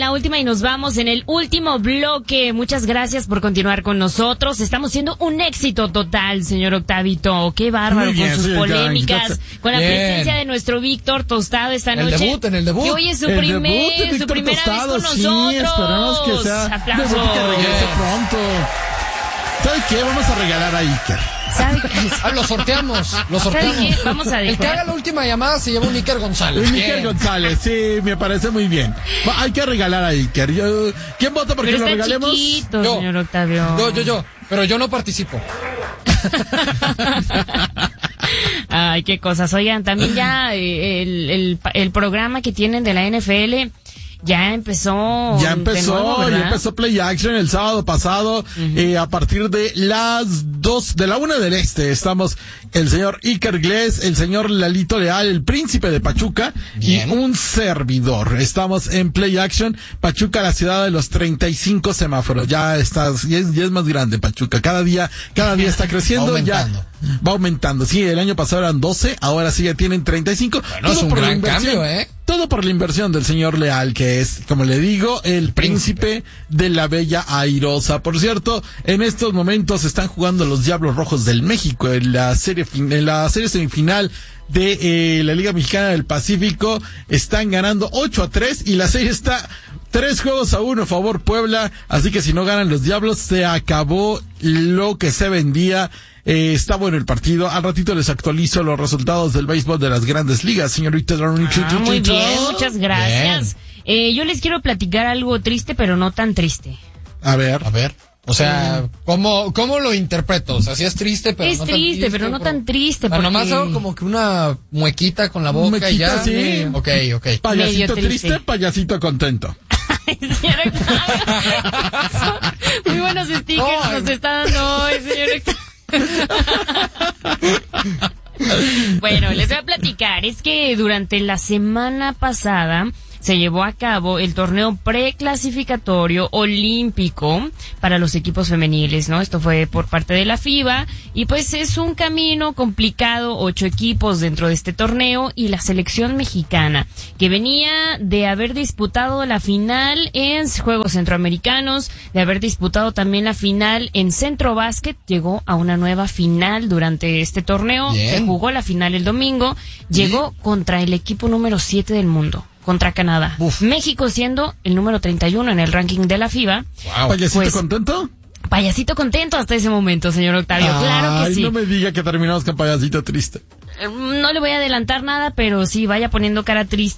la última y nos vamos en el último bloque. Muchas gracias por continuar con nosotros. Estamos siendo un éxito total, señor Octavito. Qué bárbaro Muy bien, con sus señor polémicas, Karen. con la Bien. presencia de nuestro Víctor Tostado esta noche. En el debut. Que hoy es su El primera debut de Víctor vez Tostado, con sí, nosotros. esperamos que sea Aplausos. debut que regrese pronto. ¿Sabe qué? Vamos a regalar a Iker. ¿Sabe Lo sorteamos. ¿Sabe qué? Vamos a El que haga dejar. la última llamada se lleva un Iker González. Un Iker Bien. González, sí, me parece muy bien. Hay que regalar a Iker. ¿Quién vota por que Pero lo está regalemos? chiquito, Yo. señor Octavio. Yo. Pero yo no participo. Ay, qué cosas. Oigan, también ya el programa que tienen de la NFL ya empezó. Ya empezó, de nuevo, ¿verdad? ya empezó Play Action el sábado pasado, a partir de las 2 de la 1 del este. Estamos el señor Iker Gles, el señor Lalito Leal, el príncipe de Pachuca, Bien. y un servidor. Estamos en Play Action, Pachuca, la ciudad de los 35 semáforos. Ya es más grande Pachuca. Cada día está creciendo. Va aumentando. Sí, el año pasado eran 12, ahora sí ya tienen 35. Bueno, es un por la gran inversión. cambio, Todo por la inversión del señor Leal, que es, como le digo, el príncipe de la Bella Airosa. Por cierto, en estos momentos están jugando los Diablos Rojos del México en la serie semifinal de la Liga Mexicana del Pacífico. Están ganando 8-3 y la serie está 3-1 a favor Puebla. Así que si no ganan los Diablos, se acabó lo que se vendía. Está bueno el partido. Al ratito les actualizo los resultados del béisbol de las Grandes Ligas, señorita. Muy bien, muchas gracias. Yo les quiero platicar algo triste, pero no tan triste. A ver. O sea, ¿cómo lo interpreto? O sea, sí es triste, pero Es no triste, tan pero no tan triste. Bueno, porque- nomás hago como que una muequita con la boca Muequita, y ya. sí. Ok. Payasito Medio triste, triste. payasito contento. Señor Octavio. Muy buenos stickers nos está dando hoy, señor Octavio. Bueno, les voy a platicar. Es que durante la semana pasada se llevó a cabo el torneo preclasificatorio olímpico para los equipos femeniles, ¿no? Esto fue por parte de la FIBA y pues es un camino complicado, 8 equipos dentro de este torneo y la selección mexicana que venía de haber disputado la final en Juegos Centroamericanos, de haber disputado también la final en Centro Básquet, llegó a una nueva final durante este torneo. Bien. Se jugó la final el domingo, llegó contra el equipo número 7 del mundo, contra Canadá. México siendo el número 31 en el ranking de la FIBA. Wow. ¿Payasito Pues, contento? Payasito contento hasta ese momento, señor Octavio. Claro que Ay, sí. no me diga que terminamos con payasito triste. No le voy a adelantar nada, pero sí, vaya poniendo cara triste.